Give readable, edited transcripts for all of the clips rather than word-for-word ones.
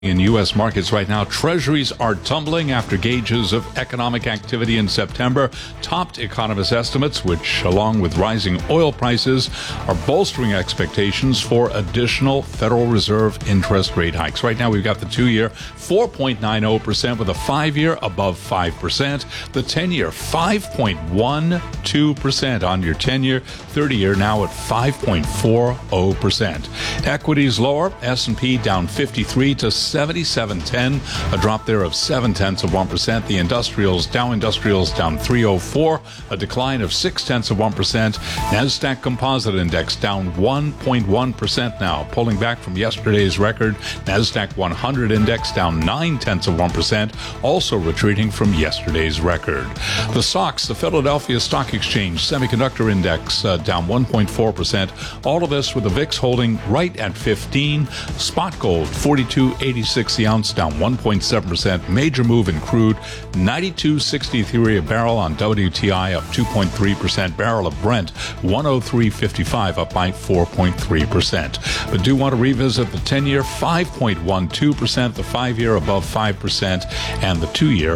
In U.S. markets right now, treasuries are tumbling after gauges of economic activity in September topped economist estimates, which, along with rising oil prices, are bolstering expectations for additional Federal Reserve interest rate hikes. Right now, we've got the 2-year 4.90% with a 5-year above 5%, the 10-year 5.12% on your 10-year, 30-year now at 5.40%. Equities lower, S&P down 53 to 77.10, a drop there of 0.7%. The Dow Industrials down 304, a decline of 0.6%. Nasdaq Composite Index down 1.1% now, pulling back from yesterday's record. Nasdaq 100 Index down 0.9%, also retreating from yesterday's record. The SOX, the Philadelphia Stock Exchange Semiconductor Index, down 1.4%. All of this with the VIX holding right at 15. Spot gold 42.86 the ounce, down 1.7%. Major move in crude, 92.63 a barrel on WTI, up 2.3%. Barrel of Brent 103.55, up by 4.3%. But do want to revisit the 10-year 5.12%, the 5-year above 5%, and the 2-year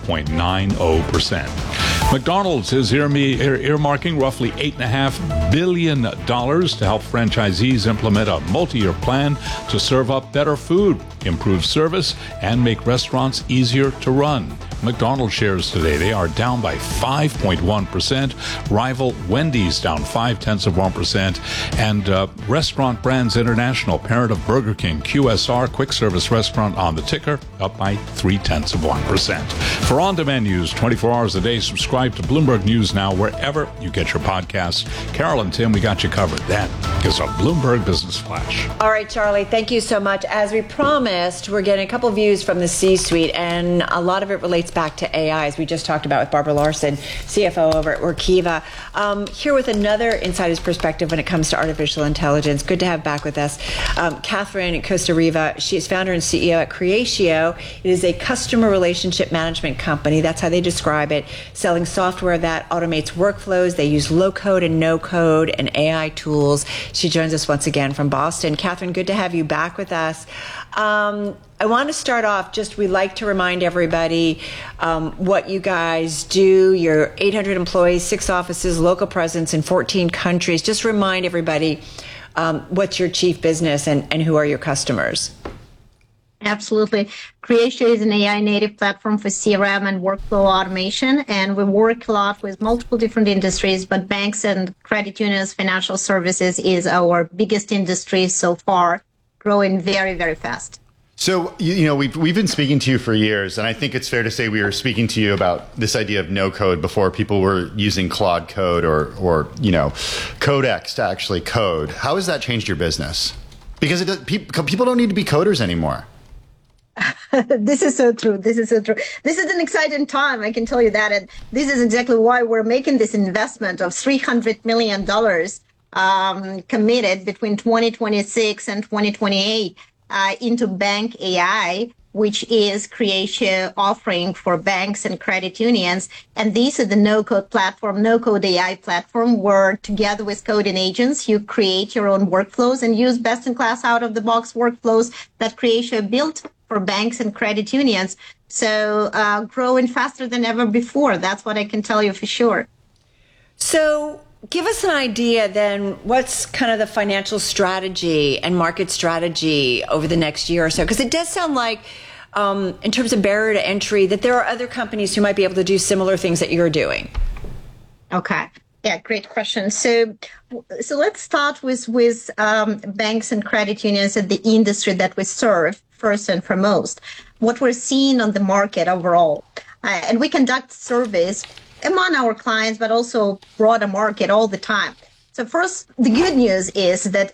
4.90%. McDonald's is earmarking roughly $8.5 billion to help franchisees implement a multi-year plan to serve up better food, improve service, and make restaurants easier to run. McDonald's shares today, they are down by 5.1%. Rival Wendy's down 0.5%. And Restaurant Brands International, parent of Burger King, QSR, quick service restaurant on the ticker, up by 0.3%. For on-demand news 24 hours a day, subscribe to Bloomberg News Now wherever you get your podcasts. Carol and Tim, we got you covered. That is a Bloomberg Business Flash. All right, Charlie, thank you so much. As we promised, we're getting a couple views from the C-suite, and a lot of it relates back to AI, as we just talked about with Barbara Larson, CFO over at Workiva. Here with another insider's perspective when it comes to artificial intelligence. Good to have back with us Catherine Costa Riva. She is founder and CEO at Creatio. It is a customer relationship management company. That's how they describe it, selling software that automates workflows. They use low-code and no-code and AI tools. She joins us once again from Boston. Catherine, good to have you back with us. I want to start off, we like to remind everybody what you guys do. You're 800 employees, 6 offices, local presence in 14 countries. Just remind everybody what's your chief business and who are your customers. Absolutely. Creatio is an AI native platform for CRM and workflow automation, and we work a lot with multiple different industries, but banks and credit unions, financial services is our biggest industry so far, growing very, very fast. So, we've been speaking to you for years, and I think it's fair to say we were speaking to you about this idea of no code before people were using Claude Code or Codex to actually code. How has that changed your business? Because people don't need to be coders anymore. This is so true. This is an exciting time, I can tell you that. And this is exactly why we're making this investment of $300 million committed between 2026 and 2028 into Bank AI, which is Creatio offering for banks and credit unions. And these are the no-code platform, no-code AI platform, where together with coding agents, you create your own workflows and use best-in-class out-of-the-box workflows that Creatio built for banks and credit unions. So growing faster than ever before. That's what I can tell you for sure. So give us an idea then, what's kind of the financial strategy and market strategy over the next year or so? Because it does sound like, in terms of barrier to entry, that there are other companies who might be able to do similar things that you're doing. Okay. Yeah, great question. So let's start with banks and credit unions and the industry that we serve first and foremost. What we're seeing on the market overall, and we conduct surveys among our clients, but also broader market all the time. So first, the good news is that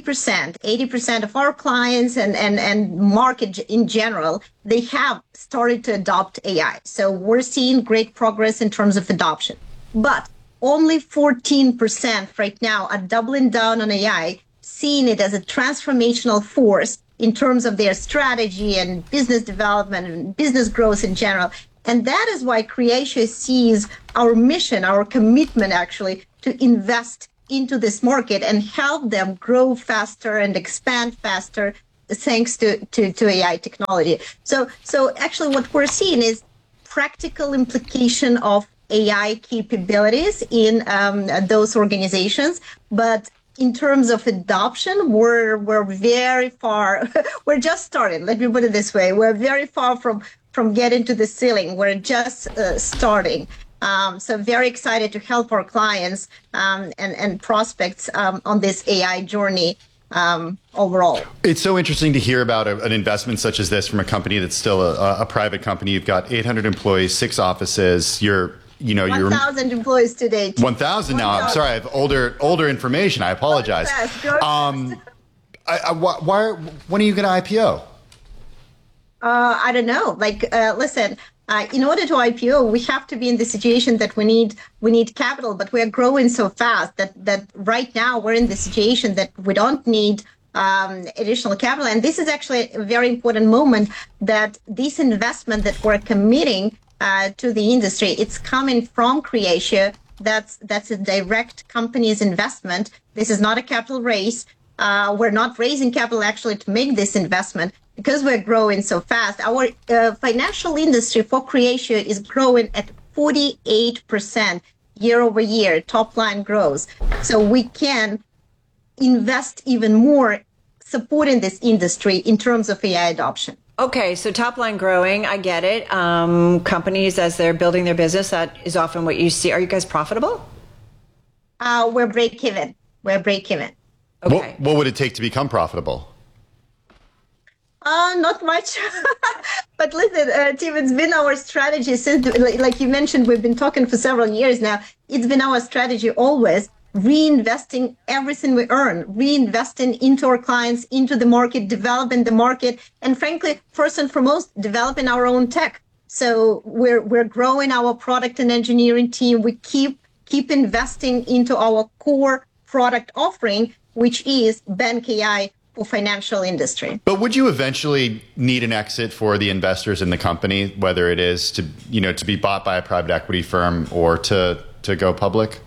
80% of our clients and market in general, they have started to adopt AI. So we're seeing great progress in terms of adoption. But only 14% right now are doubling down on AI, seeing it as a transformational force in terms of their strategy and business development and business growth in general. And that is why Creatio sees our mission, our commitment actually, to invest into this market and help them grow faster and expand faster thanks to AI technology. So actually what we're seeing is practical implication of AI capabilities in those organizations. But in terms of adoption, we're very far. We're just starting. Let me put it this way. We're very far from getting to the ceiling. We're just starting. So very excited to help our clients and prospects on this AI journey overall. It's so interesting to hear about an investment such as this from a company that's still a private company. You've got 800 employees, 6 offices. You're 1,000 employees today. 1,000 now. I'm sorry, I have older information. I apologize. When are you going to IPO? I don't know. Listen. In order to IPO, we have to be in the situation that we need capital, but we are growing so fast that right now we're in the situation that we don't need additional capital. And this is actually a very important moment that this investment that we're committing to the industry, it's coming from Creatio. That's a direct company's investment. This is not a capital raise. We're not raising capital actually to make this investment. Because we're growing so fast, our financial industry for Creatio is growing at 48% year over year, top line growth. So we can invest even more supporting this industry in terms of AI adoption. Okay, so top line growing, I get it. Companies, as they're building their business, that is often what you see. Are you guys profitable? We're break even. Okay. What would it take to become profitable? Not much. But listen, Tim, it's been our strategy since, like you mentioned, we've been talking for several years now. It's been our strategy always, reinvesting everything we earn, reinvesting into our clients, into the market, developing the market, and frankly, first and foremost, developing our own tech. So we're growing our product and engineering team. We keep investing into our core product offering, which is Bank AI for financial industry. But would you eventually need an exit for the investors in the company, whether it is to be bought by a private equity firm or to go public?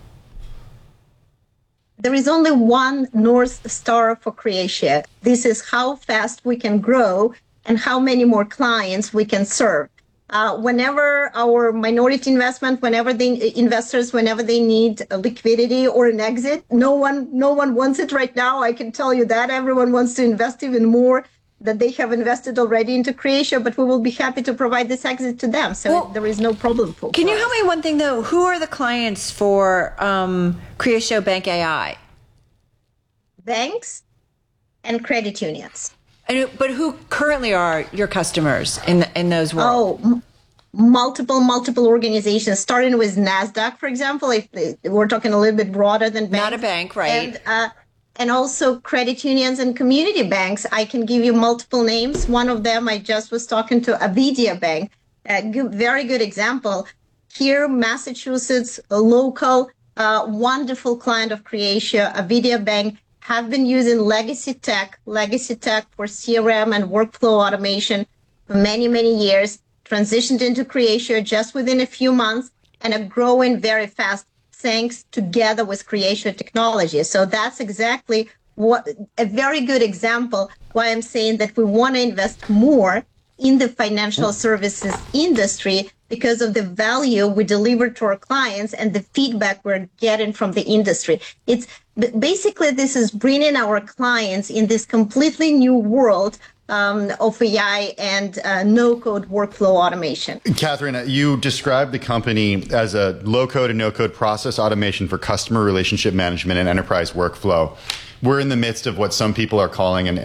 There is only one North Star for Creatio. This is how fast we can grow and how many more clients we can serve. Whenever our minority investment, whenever the investors, whenever they need a liquidity or an exit, no one wants it right now. I can tell you that everyone wants to invest even more that they have invested already into Creatio, but we will be happy to provide this exit to them. So there is no problem for Can you help me one thing though? Who are the clients for Creatio Bank AI? Banks and credit unions. But who currently are your customers in those worlds? Oh, multiple organizations, starting with NASDAQ, for example. If we're talking a little bit broader than banks. Not a bank, right? And also credit unions and community banks. I can give you multiple names. One of them, I just was talking to Avidia Bank. Very good example. Here, Massachusetts, a local, wonderful client of Creatio, Avidia Bank, have been using legacy tech for CRM and workflow automation for many, many years, transitioned into Creatio just within a few months, and are growing very fast thanks together with Creatio technology. So that's exactly a very good example why I'm saying that we want to invest more in the financial services industry because of the value we deliver to our clients and the feedback we're getting from the industry. It's basically, this is bringing our clients in this completely new world of AI and no-code workflow automation. Catherine, you described the company as a low-code and no-code process automation for customer relationship management and enterprise workflow. We're in the midst of what some people are calling an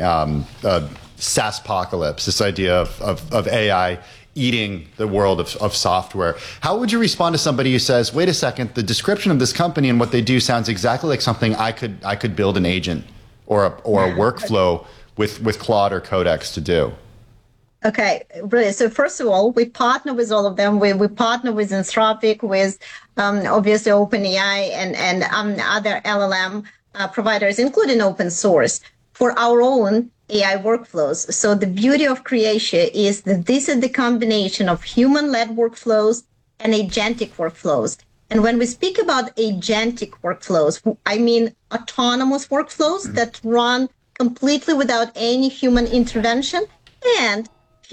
SaaSpocalypse, this idea of AI eating the world of software. How would you respond to somebody who says, wait a second, the description of this company and what they do sounds exactly like something I could build an agent or a workflow with Claude or Codex to do? Okay, brilliant. So first of all, we partner with all of them. We partner with Anthropic, with obviously OpenAI and other LLM providers, including open source, for our own AI workflows. So the beauty of Creatio is that this is the combination of human-led workflows and agentic workflows. And when we speak about agentic workflows, I mean autonomous workflows that run completely without any human intervention, and